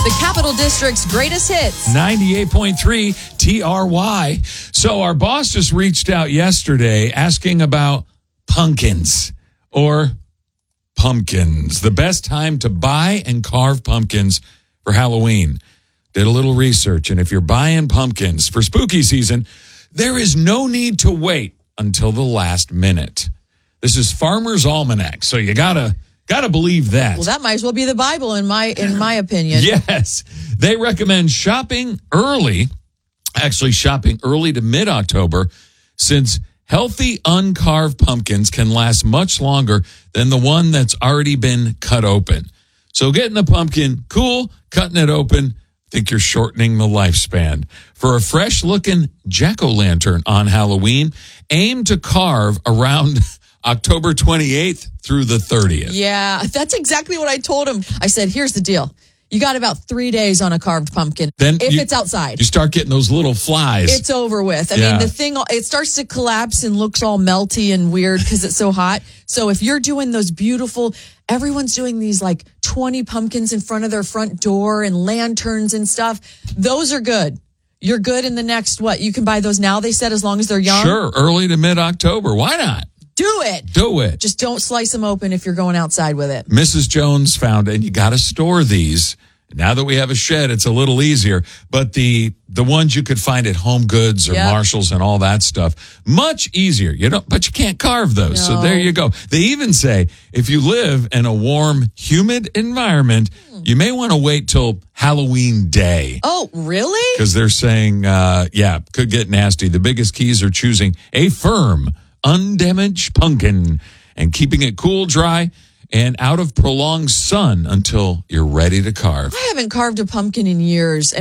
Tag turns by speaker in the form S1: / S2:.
S1: the Capital District's greatest hits.
S2: 98.3 TRY. So our boss just reached out yesterday asking about pumpkins or pumpkins. The best time to buy and carve pumpkins for Halloween. Did a little research, and if you're buying pumpkins for spooky season, there is no need to wait until the last minute. This is Farmer's Almanac, so you gotta believe that.
S1: Well, that might as well be the Bible in my opinion.
S2: Yes. They recommend shopping early to mid-October, since healthy uncarved pumpkins can last much longer than the one that's already been cut open. So getting the pumpkin cool, cutting it open, I think you're shortening the lifespan. For a fresh-looking jack-o'-lantern on Halloween, aim to carve around October 28th through the 30th.
S1: Yeah, that's exactly what I told him. I said, here's the deal. You got about 3 days on a carved pumpkin.
S2: Then
S1: if it's outside.
S2: You start getting those little flies.
S1: It's over with. I mean, the thing, it starts to collapse and looks all melty and weird because it's so hot. So if you're doing those beautiful, everyone's doing these like 20 pumpkins in front of their front door and lanterns and stuff. Those are good. You're good in the next, you can buy those now, they said, as long as they're young?
S2: Sure, early to mid-October. Why not?
S1: Do it.
S2: Do it.
S1: Just don't slice them open if you're going outside with it.
S2: Mrs. Jones found, and you got to store these. Now that we have a shed, it's a little easier. But the ones you could find at Home Goods or Marshalls and all that stuff, much easier. But you can't carve those.
S1: No.
S2: So there you go. They even say if you live in a warm, humid environment, you may want to wait till Halloween Day.
S1: Oh, really?
S2: Because they're saying, could get nasty. The biggest keys are choosing a firm, undamaged pumpkin and keeping it cool, dry, and out of prolonged sun until you're ready to carve.
S1: I haven't carved a pumpkin in years.